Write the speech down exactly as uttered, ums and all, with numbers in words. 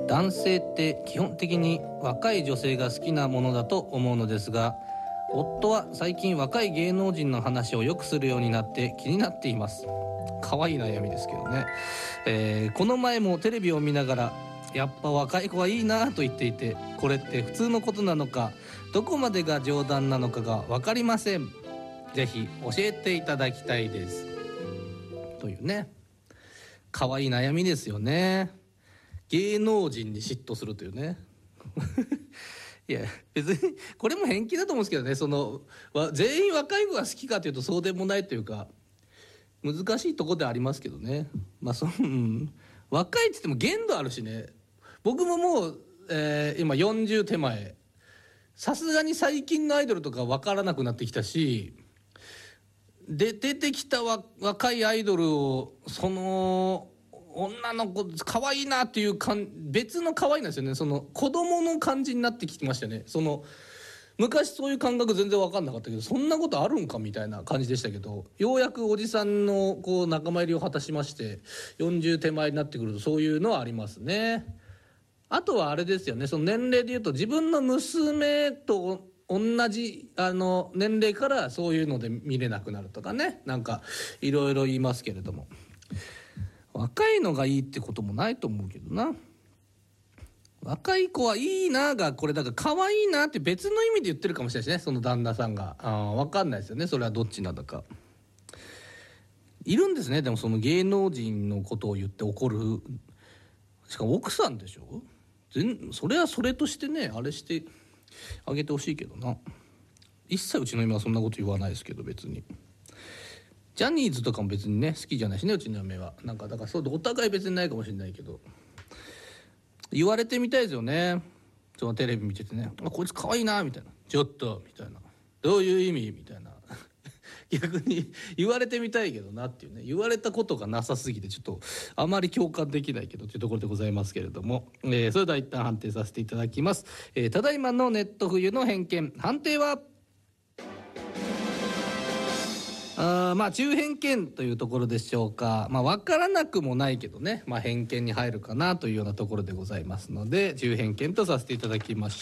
男性って基本的に若い女性が好きなものだと思うのですが、夫は最近若い芸能人の話をよくするようになって気になっています。可愛い悩みですけどね、えー、この前もテレビを見ながらやっぱ若い子はいいなと言っていて、これって普通のことなのかどこまでが冗談なのかが分かりません。ぜひ教えていただきたいです、というね、可愛い悩みですよね。芸能人に嫉妬するというねいや別にこれも偏見だと思うんですけどね、その全員若い子が好きかというとそうでもないというか、難しいところでありますけどね。まあその、うん、若いって言っても限度あるしね。僕ももう、えー、今よんじゅう手前、さすがに最近のアイドルとか分からなくなってきたし、で出てきたわ若いアイドルをその女の子可愛いなっていうかん別の可愛いなんですよね。その子供の感じになってきてましたよね。その昔そういう感覚全然分かんなかったけど、そんなことあるんかみたいな感じでしたけど、ようやくおじさんのこう仲間入りを果たしまして、よんじゅう手前になってくるとそういうのはありますね。あとはあれですよね、その年齢でいうと自分の娘と同じあの年齢からそういうので見れなくなるとかね、なんかいろいろ言いますけれども、若いのがいいってこともないと思うけどな。若い子はいいながこれだから可愛いなって別の意味で言ってるかもしれないしね、その旦那さんが。あ分かんないですよね、それはどっちなんだか。いるんですね、でもその芸能人のことを言って怒る、しかも奥さんでしょ。全それはそれとしてね、あれしてあげてほしいけどな。一切うちの嫁はそんなこと言わないですけど、別にジャニーズとかも別にね好きじゃないしね、うちの嫁は。なんかだからそうお互い別にないかもしれないけど、言われてみたいですよね。そのテレビ見ててね、あこいつ可愛いなみたいな、ちょっとみたいな、どういう意味みたいな逆に言われてみたいけどなっていうね。言われたことがなさすぎてちょっとあまり共感できないけどというところでございますけれども、えー、それでは一旦判定させていただきます、えー、ただいまのネット冬の偏見、判定はあまあ中偏見というところでしょうか。まあ分からなくもないけどね、まあ偏見に入るかなというようなところでございますので、中偏見とさせていただきまし